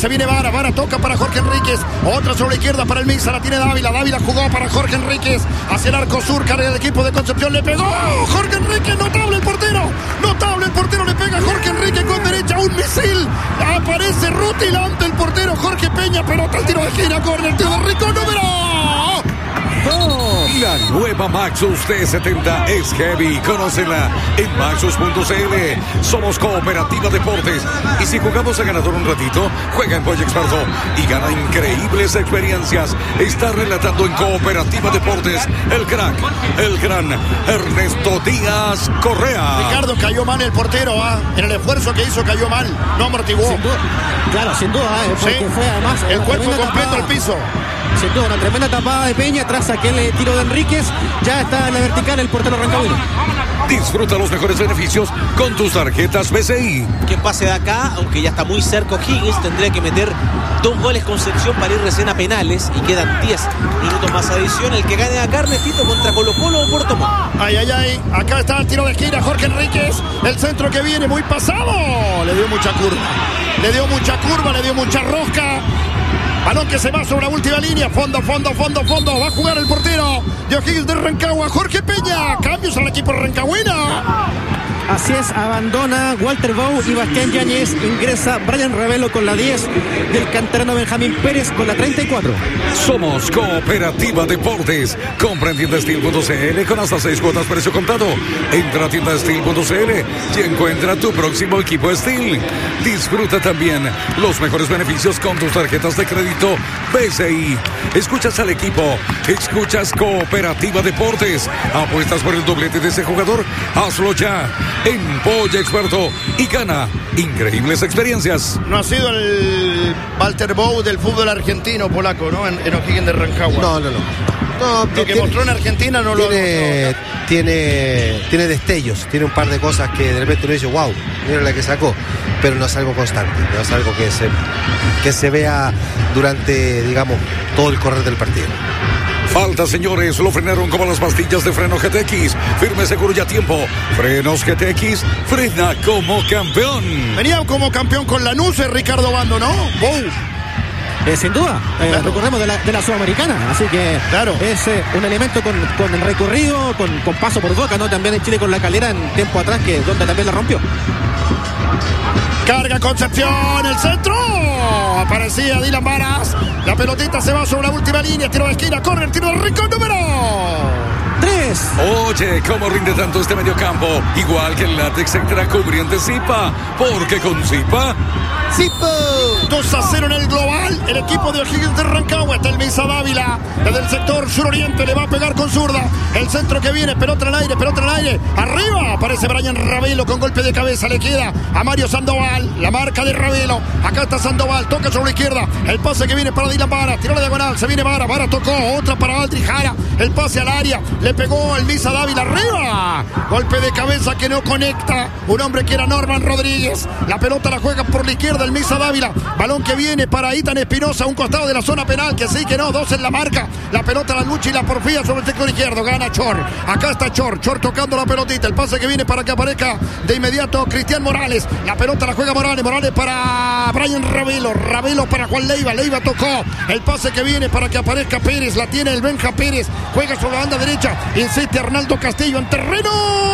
se viene Vara. Vara toca para Jorge Enríquez. Otra sobre la izquierda para el Misa. La tiene Dávila. Dávila jugó para Jorge Enríquez. Hacia el arco sur. Carga el equipo de Concepción. Le pegó Jorge Enríquez. Notable el portero. Notable el portero. Le pega Jorge Enríquez con derecha. Un misil. Aparece rutilante el portero Jorge Peña. Pelota al tiro de esquina. Corre el tiro de Rico. Número 2. La nueva Maxus T70 es heavy. Conócela en Maxus.cl. Somos Cooperativa Deportes. Y si jugamos a ganador un ratito, juega en Pollo Experto y gana increíbles experiencias. Está relatando en Cooperativa Deportes el crack, el gran Ernesto Díaz Correa. Ricardo, cayó mal el portero. En el esfuerzo que hizo cayó mal. No amortiguó. Sin duda. Claro, sin duda. Porque sí, fue además el cuerpo completo al piso. Sin duda, una tremenda tapada de Peña tras aquel tiro de Enríquez. Ya está en la vertical el portero rancagüino. Disfruta los mejores beneficios con tus tarjetas BCI. Que pase de acá, aunque ya está muy cerca Higgins, tendría que meter 2 goles Concepción para ir recién a penales y quedan 10 minutos más adición. El que gane acá, Ernestito, contra Colo Colo o Puerto Montt. Ay, ay, ay, acá está el tiro de esquina, Jorge Enríquez, el centro que viene muy pasado, le dio mucha curva, le dio mucha rosca. Balón que se va sobre la última línea. Fondo. Va a jugar el portero de O'Higgins de Rancagua, Jorge Peña. Cambios al equipo Rancagüina. Así es, abandona Walter Bou y Bastián Yáñez. Ingresa Brian Ravelo con la 10 del canterano Benjamín Pérez con la 34. Somos Cooperativa Deportes. Compra en tiendastil.cl con hasta 6 cuotas precio contado. Entra a tiendastil.cl y encuentra tu próximo equipo Steel. Disfruta también los mejores beneficios con tus tarjetas de crédito BCI. Escuchas al equipo, escuchas Cooperativa Deportes. Apuestas por el doblete de ese jugador. Hazlo ya en Polla Experto y gana increíbles experiencias. No ha sido el Walter Bou del fútbol argentino polaco, ¿no? En O'Higgins de Rancagua. No. Lo que mostró en Argentina no lo tiene destellos, tiene un par de cosas que de repente uno dice, wow, mira la que sacó, pero no es algo constante, no es algo que se vea durante, digamos, todo el correr del partido. Falta, señores, lo frenaron como las pastillas de freno GTX. Firme, seguro y a tiempo. Frenos GTX, frena como campeón. Venía como campeón con Lanús, Ricardo Bando, ¿no? Sin duda, claro. Recordemos de la Sudamericana, así que claro, es un elemento con el recorrido, con paso por Boca, ¿no? También en Chile con la Calera en tiempo atrás, que donde también la rompió. Carga Concepción, el centro. Aparecía Dylan Varas. La pelotita se va sobre la última línea. Tiro de esquina, corre el tiro de Rico, número 3. Oye, ¿cómo rinde tanto este mediocampo? Igual que el látex extra cubriente Zipa. Porque con Zipa... Zipa. 2-0 en el global. El equipo de O'Higgins de Rancagua. Está el Misa Dávila. Desde el sector suroriente le va a pegar con zurda. El centro que viene, pelota en el aire. Arriba aparece Brian Ravelo con golpe de cabeza. Le queda a Mario Sandoval. La marca de Ravelo. Acá está Sandoval. Toca sobre la izquierda. El pase que viene para Dylan Vara. Tiró la diagonal. Se viene Vara. Vara tocó. Otra para Aldrich Jara. El pase al área. Le pegó el Misa Dávila. Arriba. Golpe de cabeza que no conecta. Un hombre que era Norman Rodríguez. La pelota la juega por la izquierda el Misa Dávila. Balón que viene para Itan Espinosa. Un costado de la zona penal. Que sí, que no. 2 en la marca. La pelota, la lucha y la porfía sobre el sector izquierdo. Gana Chor. Acá está Chor. Chor tocando la pelotita. El pase que viene para que aparezca de inmediato Cristian Morales. La pelota la juega Morales. Morales para Brian Ravelo. Ravelo para Juan Leiva. Leiva tocó. El pase que viene para que aparezca Pérez. La tiene el Benja Pérez. Juega sobre la banda derecha. Insiste Arnaldo Castillo en terreno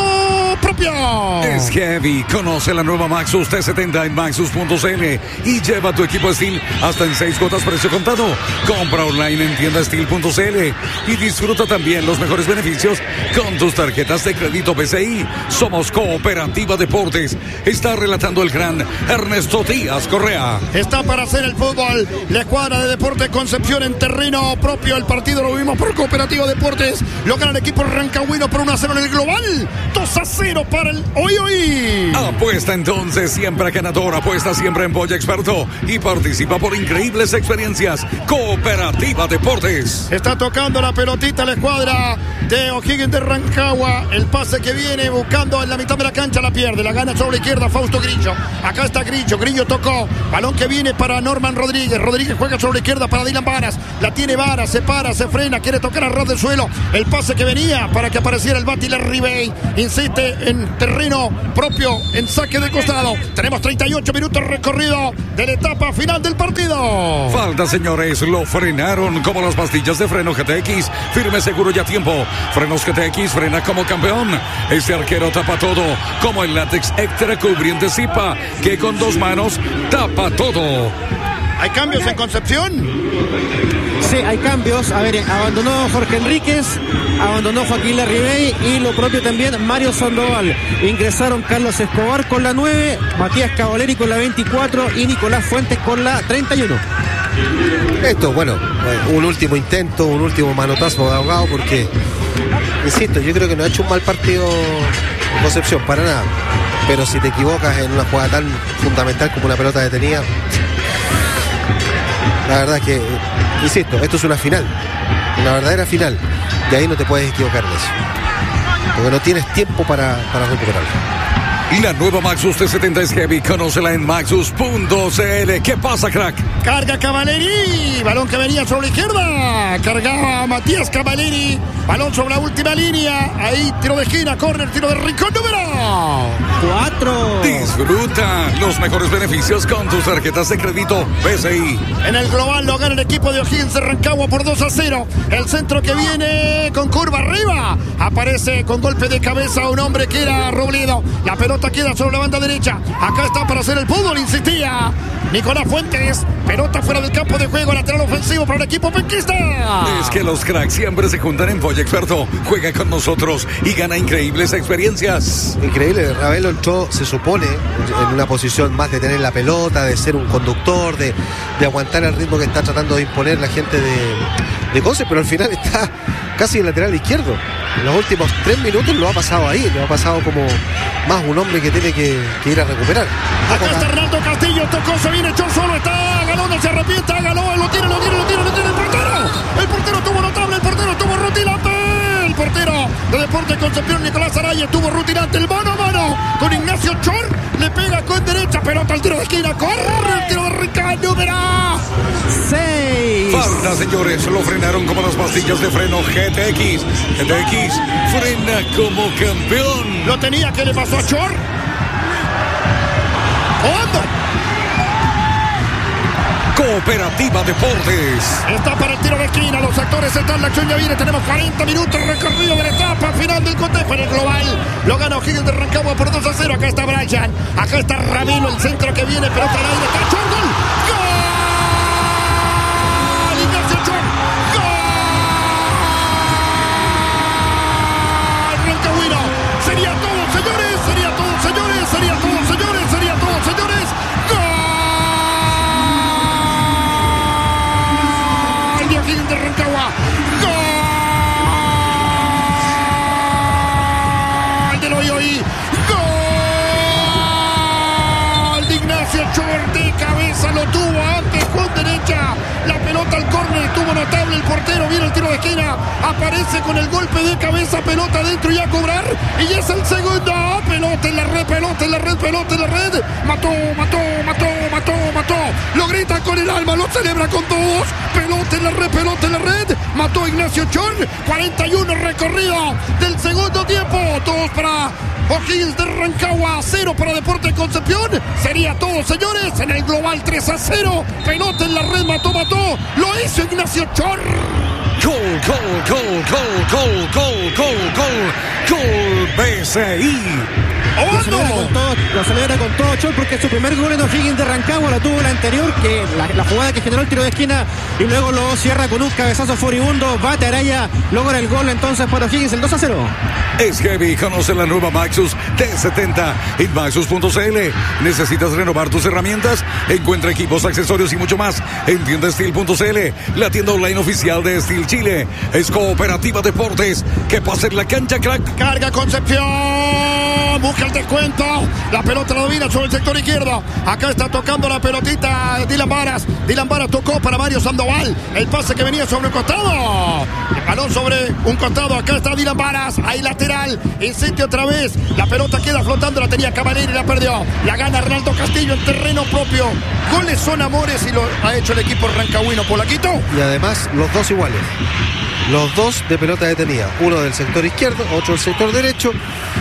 propio. Es heavy. Conoce la nueva Maxus T70 en Maxus.cl y lleva tu equipo Steel hasta en 6 cuotas precio contado. Compra online en tiendasteel.cl y disfruta también los mejores beneficios con tus tarjetas de crédito BCI. Somos Cooperativa Deportes. Está relatando el gran Ernesto Díaz Correa. Está para hacer el fútbol la escuadra de Deportes Concepción en terreno propio. El partido lo vimos por Cooperativa Deportes. Lo gana el equipo rancagüino por 1-0 en el global. 2-0 para el hoy. Apuesta entonces siempre ganador. Apuesta siempre en Polla Experto y participa por increíbles experiencias. Cooperativa Deportes. Está tocando la pelotita la escuadra de O'Higgins de Rancagua. El pase que viene buscando en la mitad de la cancha la pierde. La gana sobre la izquierda Fausto Grillo. Acá está Grillo. Grillo tocó. Balón que viene para Norman Rodríguez. Rodríguez juega sobre la izquierda para Dylan Varas. La tiene Varas. Se para, se frena. Quiere tocar a ras del suelo. El pase que venía para que apareciera el Bati Larry Bay. Insiste viene en terreno propio, en saque de costado. Tenemos 38 minutos recorrido de la etapa final del partido. Falta, señores, lo frenaron como las pastillas de freno GTX. Firme, seguro y a tiempo. Frenos GTX, frena como campeón. Este arquero tapa todo, como el látex extra cubriente Zipa, que con 2 manos tapa todo. ¿Hay cambios en Concepción? Sí, hay cambios. A ver, abandonó Jorge Enríquez, abandonó Joaquín Larribey y lo propio también Mario Sandoval. Ingresaron Carlos Escobar con la 9, Matías Cavaleri con la 24 y Nicolás Fuentes con la 31. Esto, bueno, un último intento, un último manotazo de ahogado, porque, insisto, yo creo que no ha hecho un mal partido Concepción, para nada. Pero si te equivocas en una jugada tan fundamental como una pelota detenida, la verdad que, insisto, esto es una final, una verdadera final, y ahí no te puedes equivocar de eso, porque no tienes tiempo para recuperarlo. La nueva Maxus T70 es heavy. Conócela en maxus.cl. ¿Qué pasa, crack? Carga Cavaleri. Balón que venía sobre la izquierda. Cargaba Matías Cavaleri. Balón sobre la última línea. Ahí tiro de esquina, córner, tiro de rincón número 4. Disfruta los mejores beneficios con tus tarjetas de crédito BCI. En el global lo gana el equipo de O'Higgins de Rancagua por 2-0. El centro que viene con curva arriba. Aparece con golpe de cabeza un hombre que era Robledo. La pelota queda sobre la banda derecha. Acá está para hacer el fútbol, insistía Nicolás Fuentes. Pelota fuera del campo de juego, lateral ofensivo para el equipo penquista. Es que los cracks siempre se juntan en Polla Experto. Juega con nosotros y gana increíbles experiencias. Increíble, Ravelo entró, se supone, en una posición más de tener la pelota, de ser un conductor, de aguantar el ritmo que está tratando de imponer la gente de Conce, pero al final está casi en lateral izquierdo. En los últimos 3 minutos lo ha pasado ahí, lo ha pasado como más un hombre que tiene que ir a recuperar. Acá está Hernando Castillo, tocó, se viene, echó solo, está Galón, se arrepienta, Galón, lo tiene el portero. El portero tuvo notable, el portero tuvo rutilante. El portero de Deportes Concepción, Nicolás Araya, tuvo rutilante, el mano a mano con Ignacio Chor, le pega con derecha, pelota al tiro de esquina, corre el tiro de Ricardo, número 6. Falta, señores, lo frenaron como las pastillas de freno GTX. GTX frena como campeón. Lo tenía, ¿qué le pasó a Chor? ¿Cuándo? Cooperativa Deportes. Está para el tiro de esquina, los actores están, la acción ya viene, tenemos 40 minutos recorrido de la etapa final del cotejo en el global. Lo gana O'Higgins de Rancagua por 2-0. Acá está Brian, acá está Ravelo, el centro que viene, pelota al aire, está Chor, gol. ¡Gol! Ignacio Chor, ¡gol! Rancagüino, sería todo, señores, sería todo, señores, sería todo, señores, sería todo, señores. De Rancagua, gol del Oyoí, gol de Ignacio Chor, de cabeza lo tuvo antes con derecha, la pelota al córner, estuvo notable el portero, viene el tiro de esquina, aparece con el golpe de cabeza, pelota adentro y a cobrar, y es el segundo, pelota en la red, pelota en la red, pelota en la red, mató, lo grita con el alma, lo celebra con todos, pelota en la red, mató Ignacio Chor, 41 recorrido del segundo tiempo, todos para O'Higgins de Rancagua, 0 para Deportes Concepción, sería todo, señores, en el global 3-0, pelota en la red, mató, lo hizo Ignacio Chor. Gol BCI. Lo celebra con todo Chor porque su primer gol en O'Higgins de Rancagua lo tuvo la anterior, que la jugada que generó el tiro de esquina, y luego lo cierra con un cabezazo furibundo, bate Araya, logra el gol entonces para O'Higgins, el 2-0. Es heavy, conoce la nueva Maxus T70 en maxus.cl. ¿Necesitas renovar tus herramientas? Encuentra equipos, accesorios y mucho más en tiendastil.cl, la tienda online oficial de Steel Chile. Es Cooperativa Deportes. Que pase en la cancha, crack. Carga Concepción, busca el descuento, la pelota la domina sobre el sector izquierdo, acá está tocando la pelotita Dylan Varas tocó para Mario Sandoval, el pase que venía sobre un costado, el balón sobre un costado, acá está Dylan Varas, ahí lateral, insiste otra vez, la pelota queda flotando, la tenía Cavaleri, la perdió, la gana Hernando Castillo en terreno propio, goles son amores y lo ha hecho el equipo rancagüino, Polaquito. Y además los dos iguales, los dos de pelota detenida, uno del sector izquierdo, otro del sector derecho.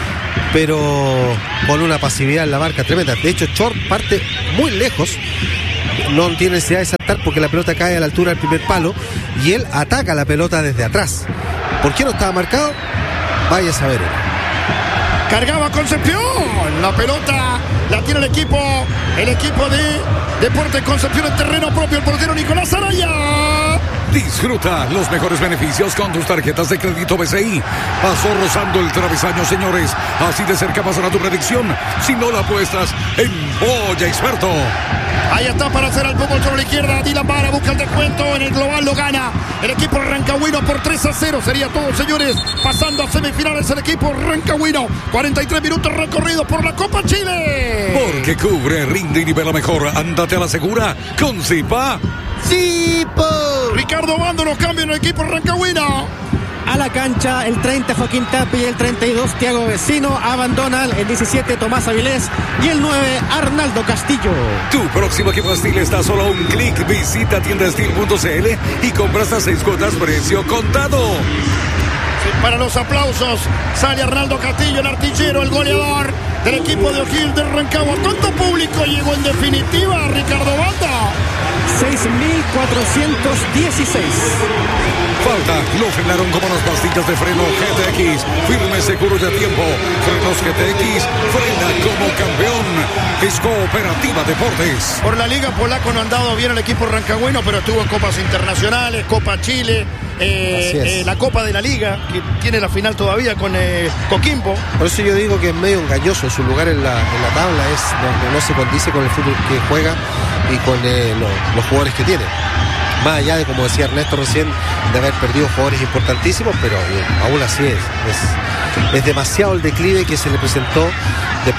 pero con una pasividad en la marca tremenda. De hecho, Chor parte muy lejos, no tiene necesidad de saltar porque la pelota cae a la altura del primer palo y él ataca la pelota desde atrás. ¿Por qué no estaba marcado? Vaya a saber. Cargaba Concepción. La pelota la tiene el equipo de Deportes Concepción en terreno propio. El portero Nicolás Araya. Disfruta los mejores beneficios con tus tarjetas de crédito BCI. Pasó rozando el travesaño, señores. Así de cerca pasará tu predicción. Si no la apuestas en Boya Experto. Ahí está para hacer el fútbol sobre la izquierda. Dylan Vara busca el descuento. En el global lo gana el equipo rancagüino por 3-0. Sería todo, señores. Pasando a semifinales el equipo rancagüino. 43 minutos recorridos por la Copa Chile. Porque cubre, rinde y nivela mejor. Ándate a la segura con Zipa. ¡Zipo! Ricardo Bando nos cambia en el equipo rancagüino. A la cancha el 30 Joaquín Tapia y el 32 Thiago Vecino. Abandonan el 17 Tomás Avilés y el 9 Arnaldo Castillo. Tu próximo equipo Steel está solo a un clic. Visita tiendasteel.cl y compra hasta 6 cuotas precio contado. Sí, para los aplausos sale Arnaldo Castillo, el artillero, el goleador del equipo de O'Higgins de Rancagua. ¿Cuánto público llegó en definitiva, Ricardo Banda? 6.416. Falta, lo frenaron como las pastillas de freno GTX. Firme, seguro y a tiempo. Frenos GTX, frena como campeón. Es Cooperativa Deportes. Por la Liga Polaco no ha andado bien el equipo rancagüino, pero estuvo en Copas Internacionales, Copa Chile, la Copa de la Liga, que tiene la final todavía con Coquimbo. Por eso yo digo que es medio engañoso. Su lugar en la tabla no se condice con el fútbol que juega y con los jugadores que tiene. Más allá de, como decía Ernesto recién, de haber perdido jugadores importantísimos, pero aún así es demasiado el declive que se le presentó después